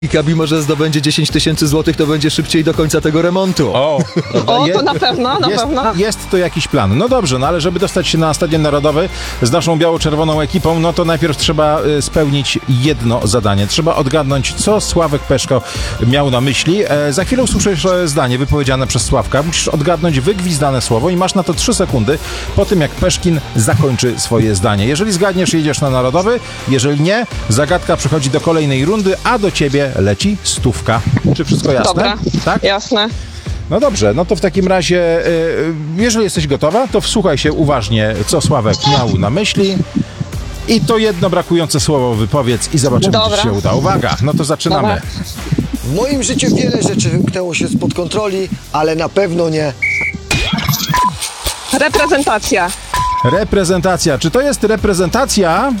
mimo że zdobędzie 10 000 złotych, to będzie szybciej do końca tego remontu. O, to na pewno, na pewno. Jest to jakiś plan. No dobrze, no ale żeby dostać się na Stadion Narodowy z naszą biało-czerwoną ekipą, no to najpierw trzeba spełnić jedno zadanie. Trzeba odgadnąć, co Sławek Peszko miał na myśli. Za chwilę usłyszysz zdanie wypowiedziane przez Sławka. Musisz odgadnąć wygwizdane słowo i masz na to 3 sekundy po tym, jak Peszkin zakończy swoje zdanie. Jeżeli zgadniesz, jedziesz na Narodowy. Jeżeli nie, zagadka przechodzi do kolejnej rundy, a do ciebie leci 100. Czy wszystko jasne? Dobra, tak? Jasne. No dobrze, no to w takim razie, jeżeli jesteś gotowa, to wsłuchaj się uważnie, co Sławek miał na myśli i to jedno brakujące słowo wypowiedz i zobaczymy, Dobra. czy się uda. Uwaga, no to zaczynamy. Dobra. W moim życiu wiele rzeczy wymknęło się spod kontroli, ale na pewno nie. Reprezentacja. Reprezentacja. Czy to jest reprezentacja?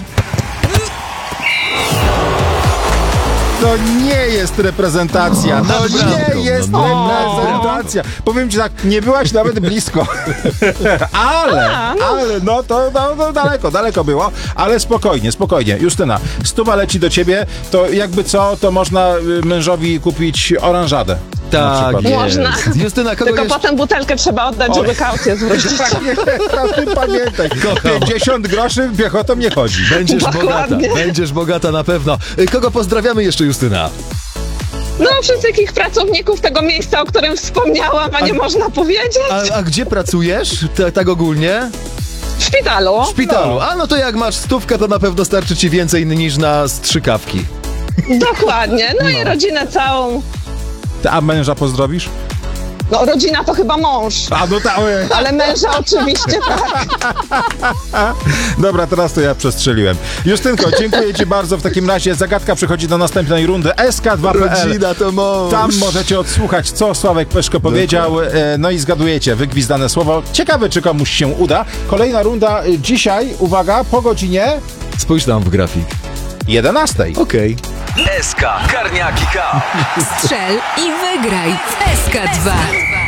To nie jest reprezentacja. To nie jest reprezentacja. Powiem ci tak, nie byłaś nawet blisko. ale, no to daleko było. Ale spokojnie. Justyna, 100 leci do ciebie, to jakby co, to można mężowi kupić oranżadę. Tak, Można. Justyna, kogo Tylko jeszcze? potem butelkę trzeba oddać, żeby kaucję zwrócić. Pamiętaj, 50 groszy piechotą nie chodzi. Będziesz bogata na pewno. Kogo pozdrawiamy jeszcze, Justyna? No, wszystkich pracowników tego miejsca, o którym wspomniałam, a nie można powiedzieć. A gdzie pracujesz? Tak ogólnie? W szpitalu. W szpitalu. A no to jak masz 100, to na pewno starczy ci więcej niż na strzykawki. Dokładnie. No i rodzinę całą. A męża pozdrowisz? No, rodzina to chyba mąż. A no tak. Ale męża oczywiście tak. Dobra, teraz to ja przestrzeliłem. Justynko, dziękuję ci bardzo. W takim razie zagadka przechodzi do następnej rundy. SK2.pl. Rodzina to mąż. Tam możecie odsłuchać, co Sławek Peszko powiedział. No i zgadujecie wygwizdane słowo. Ciekawe, czy komuś się uda. Kolejna runda dzisiaj, uwaga, po godzinie Spójrz tam w grafik. 11. Okej. SK Karniaki Cup. Strzel i wygraj w SK2.